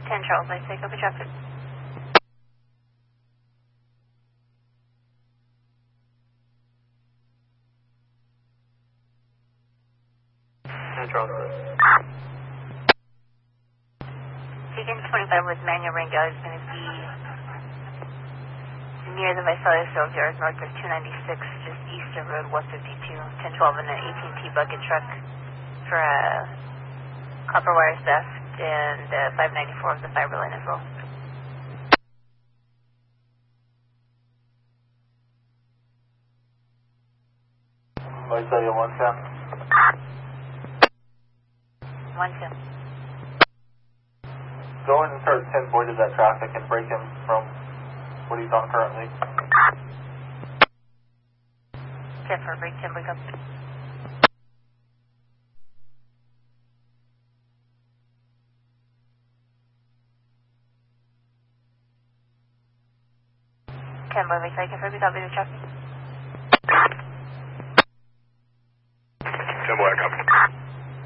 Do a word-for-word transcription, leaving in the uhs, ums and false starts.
ten Charles, I say, copy traffic. ten Charles. Taking twenty-five with manual range out is going to be near the Visalia Sales Yard, north of two ninety-six, just east of Road one fifty-two, ten twelve in an A T and T bucket truck for a copper wire theft and uh, five ninety-four of the fiber line as well. Visalia one ten. one two. Go in and start ten void of that traffic and break him from what he's on currently. ten for break, ten break up. ten by Visalia, confirm you copy the traffic.